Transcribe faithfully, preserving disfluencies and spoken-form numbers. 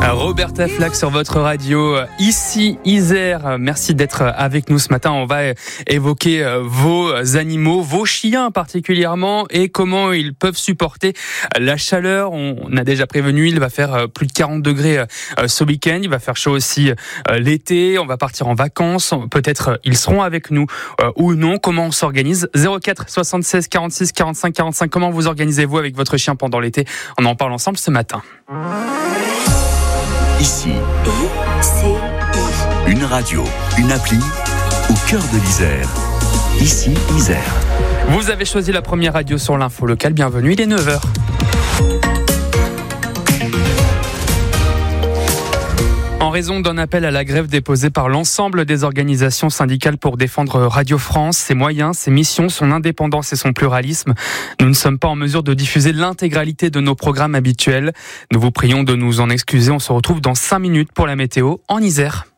Roberta Flack sur votre radio, ici Isère. Merci d'être avec nous ce matin. On va évoquer vos animaux, vos chiens particulièrement, et comment ils peuvent supporter la chaleur. On a déjà prévenu, il va faire plus de quarante degrés ce week-end. Il va faire chaud aussi l'été. On va partir en vacances. Peut-être ils seront avec nous ou non. Comment on s'organise? zéro quatre soixante-seize quarante-six quarante-cinq quarante-cinq. Comment vous organisez-vous avec votre chien pendant l'été? On en parle ensemble ce matin. Ici, I C I. Une radio, une appli, au cœur de l'Isère. Ici, Isère. Vous avez choisi la première radio sur l'info locale. Bienvenue, il est neuf heures. En raison d'un appel à la grève déposé par l'ensemble des organisations syndicales pour défendre Radio France, ses moyens, ses missions, son indépendance et son pluralisme, nous ne sommes pas en mesure de diffuser l'intégralité de nos programmes habituels. Nous vous prions de nous en excuser. On se retrouve dans cinq minutes pour la météo en Isère.